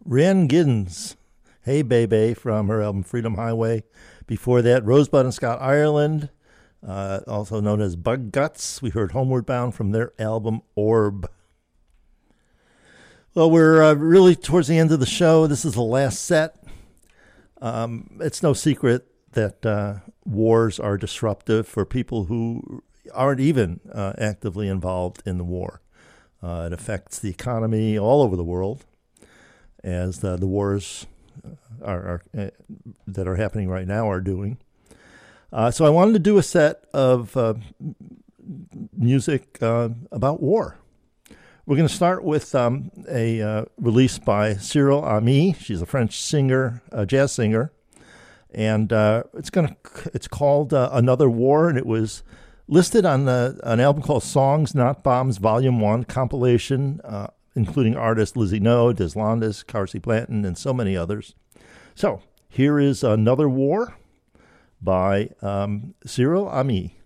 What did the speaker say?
Rian Giddens, Hey Baby, from her album Freedom Highway. Before that, Rosebud and Scott Ireland, also known as Bug Guts. We heard Homeward Bound from their album Orb. Well, we're really towards the end of the show. This is the last set. It's no secret that wars are disruptive for people who aren't even actively involved in the war. It affects the economy all over the world, as the wars that are happening right now are doing. So I wanted to do a set of music about war. We're going to start with a release by Cyril Amy. She's a French singer, a jazz singer, and it's called Another War, and it was listed on an album called Songs Not Bombs Volume 1 compilation, including artists Lizzie No, Des Landes, Carsey Blanton, and so many others. So here is Another War by Cyril Amy.